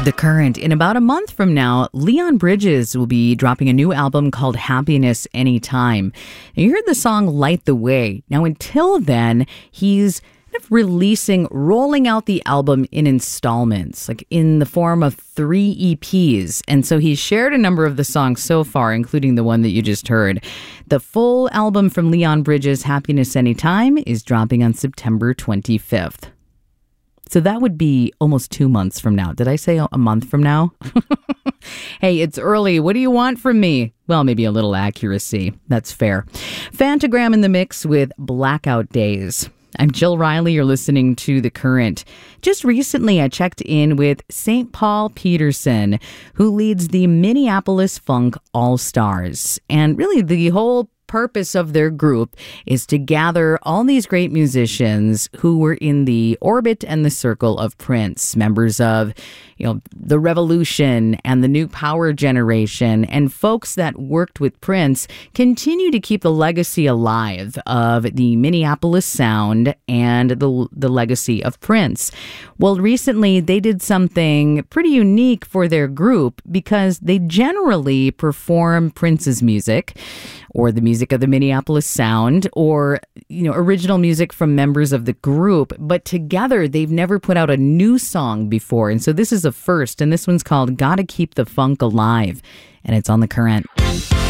The Current. In about a month from now, Leon Bridges will be dropping a new album called Happiness Anytime. Now, you heard the song Light the Way. Now, until then, he's rolling out the album in installments, like in the form of 3 EPs. And so he's shared a number of the songs so far, including the one that you just heard. The full album from Leon Bridges, Happiness Anytime, is dropping on September 25th. So that would be almost 2 months from now. Did I say a month from now? Hey, it's early. What do you want from me? Well, maybe a little accuracy. That's fair. Phantogram in the mix with Blackout Days. I'm Jill Riley. You're listening to The Current. Just recently, I checked in with St. Paul Peterson, who leads the Minneapolis Funk All-Stars. And really, the whole purpose of their group is to gather all these great musicians who were in the orbit and the circle of Prince, members of, the Revolution and the New Power generation, and folks that worked with Prince continue to keep the legacy alive of the Minneapolis sound and the legacy of Prince. Well, recently they did something pretty unique for their group because they generally perform Prince's music or the music of the Minneapolis sound or, original music from members of the group. But together, they've never put out a new song before. And so this is a first. And this one's called Gotta Keep the Funk Alive. And it's on The Current.